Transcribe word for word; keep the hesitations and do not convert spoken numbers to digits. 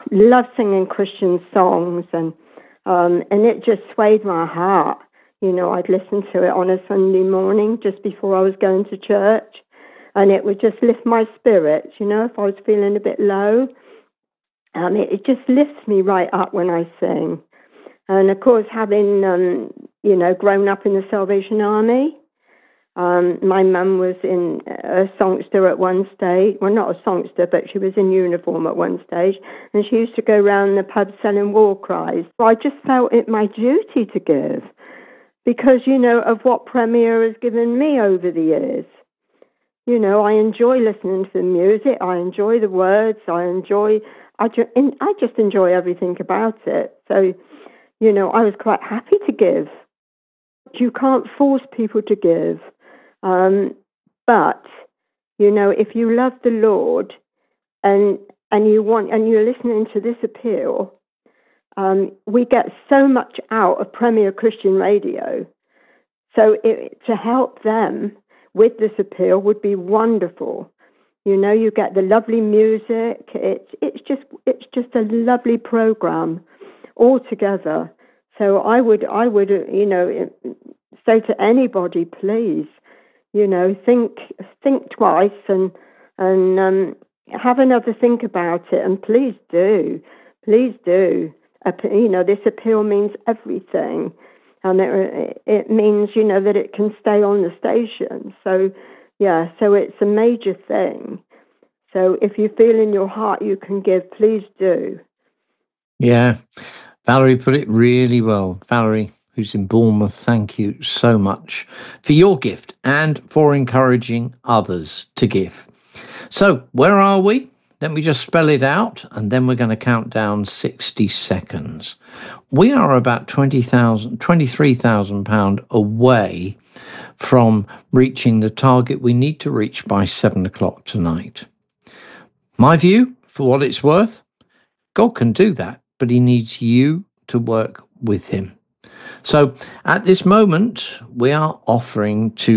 love singing Christian songs, and um, and it just swayed my heart. You know, I'd listen to it on a Sunday morning just before I was going to church, and it would just lift my spirits. You know, if I was feeling a bit low, um, it, it just lifts me right up when I sing. And of course, having um, you know grown up in the Salvation Army. Um, my mum was in a songster at one stage. Well, not a songster, but she was in uniform at one stage. And she used to go around the pub selling war cries. So I just felt it my duty to give because, you know, of what Premier has given me over the years. You know, I enjoy listening to the music. I enjoy the words. I enjoy, I, ju- I just enjoy everything about it. So, you know, I was quite happy to give. You can't force people to give. Um, but, you know, if you love the Lord and and you want and you're listening to this appeal, um, we get so much out of Premier Christian Radio. So it, to help them with this appeal would be wonderful. You know, you get the lovely music. It's it's just it's just a lovely program altogether. So I would I would you know say to anybody, please. You know, think think twice and and um, have another think about it. And please do, please do. Uh, you know, this appeal means everything, and it it means you know that it can stay on the station. So yeah, so it's a major thing. So if you feel in your heart you can give, please do. Yeah, Valerie put it really well. Valerie, who's in Bournemouth, thank you so much for your gift and for encouraging others to give. So where are we? Let me just spell it out, and then we're going to count down sixty seconds. We are about twenty thousand, twenty-three thousand pounds away from reaching the target we need to reach by seven o'clock tonight. My view, for what it's worth, God can do that, but he needs you to work with him. So at this moment, we are offering to